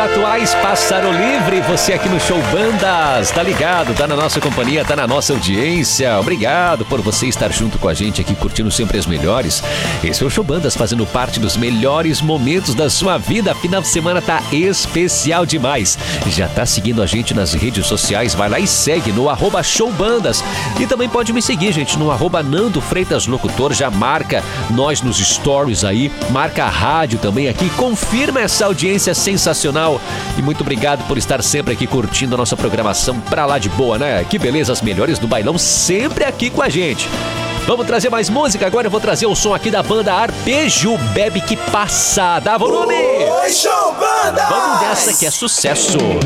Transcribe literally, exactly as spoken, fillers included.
atuais, Pássaro Livre, você aqui no Show Bandas, tá ligado, tá na nossa companhia, tá na nossa audiência. Obrigado por você estar junto com a gente aqui, curtindo sempre as melhores. Esse é o Show Bandas, fazendo parte dos melhores momentos da sua vida. Final de semana tá especial demais. Já tá seguindo a gente nas redes sociais? Vai lá e segue no arroba showbandas. E também pode me seguir, gente, no arroba Nando Freitas Locutor. Já marca nós nos stories aí, marca a rádio também aqui. Confirma essa audiência sensacional. E muito obrigado por estar sempre aqui curtindo a nossa programação pra lá de boa, né? Que beleza, as melhores do bailão sempre aqui com a gente. Vamos trazer mais música? Agora eu vou trazer o som aqui da banda Arpejo Bebe Que Passa. Dá volume! Oi, Show Bandas! Vamos nessa que é sucesso!